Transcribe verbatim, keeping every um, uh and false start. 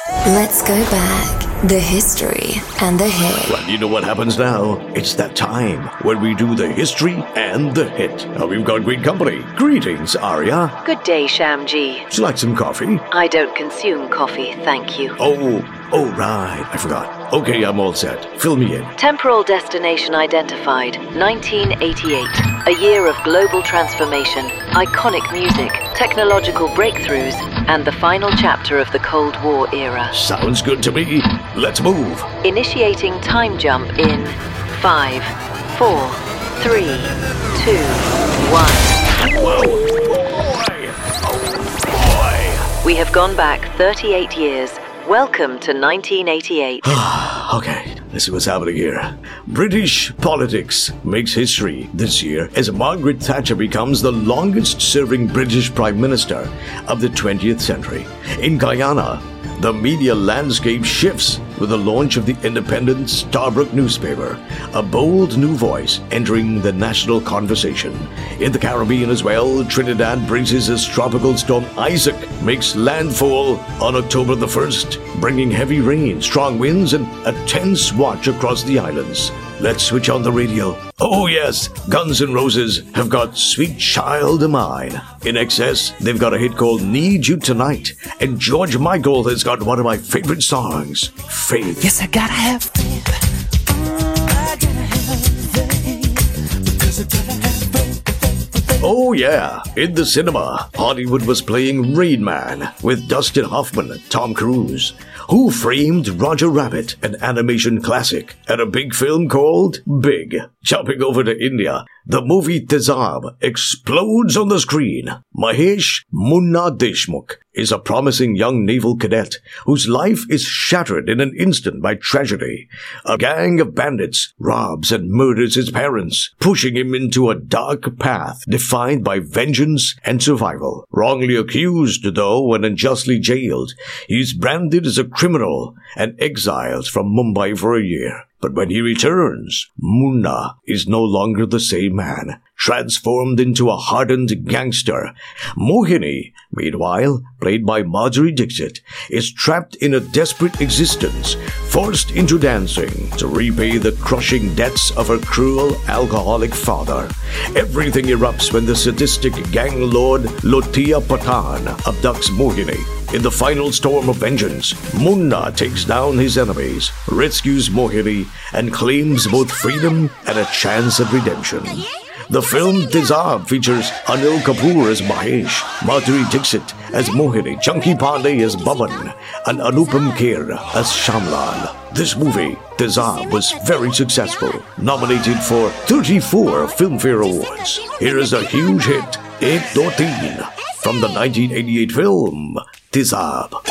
Let's go back. The history and the hit. Well, you know what happens now? It's that time when we do the history and the hit. Now, we've got great company. Greetings, Arya. Good day, Shamji. Would you like some coffee? I don't consume coffee, thank you. Oh, oh, right. I forgot. Okay, I'm all set. Fill me in. Temporal destination identified. nineteen eighty-eight. A year of global transformation, iconic music, technological breakthroughs, and the final chapter of the Cold War era. Sounds good to me. Let's move. Initiating time jump in five, four, three, two, one. Whoa! Boy! Oh, boy! We have gone back thirty-eight years. Welcome to nineteen eighty-eight. Okay, let's see what's happening here. British politics makes history this year as Margaret Thatcher becomes the longest-serving British Prime Minister of the twentieth century. In Guyana, the media landscape shifts with the launch of the independent Starbrook newspaper, a bold new voice entering the national conversation. In the Caribbean as well, Trinidad braces as Tropical Storm Isaac makes landfall on October the first, bringing heavy rain, strong winds, and a tense watch across the islands. Let's switch on the radio. Oh yes, Guns N' Roses have got Sweet Child of Mine. In excess, they've got a hit called Need You Tonight. And George Michael has got one of my favorite songs, Faith. Yes, I gotta have faith. I gotta have faith. Because I gotta have faith. Oh yeah, in the cinema, Hollywood was playing Rain Man with Dustin Hoffman and Tom Cruise. Who Framed Roger Rabbit, an animation classic, and a big film called Big. Jumping over to India, the movie Tezab explodes on the screen. Mahesh Munna Deshmukh is a promising young naval cadet whose life is shattered in an instant by tragedy. A gang of bandits robs and murders his parents, pushing him into a dark path defined by vengeance and survival. Wrongly accused, though, and unjustly jailed, he is branded as a criminal and exiled from Mumbai for a year. But when he returns, Munna is no longer the same man, transformed into a hardened gangster. Mohini, meanwhile, played by Madhuri Dixit, is trapped in a desperate existence, forced into dancing to repay the crushing debts of her cruel, alcoholic father. Everything erupts when the sadistic gang lord Lotia Patan abducts Mohini. In the final storm of vengeance, Munna takes down his enemies, rescues Mohini, and claims both freedom and a chance at redemption. The film Tezab features Anil Kapoor as Mahesh, Madhuri Dixit as Mohini, Chunky Pandey as Baban, and Anupam Kher as Shamlal. This movie, Tezab, was very successful, nominated for thirty-four Filmfare Awards. Here is a huge hit, Ek Do Teen, from the nineteen eighty-eight film Tezab.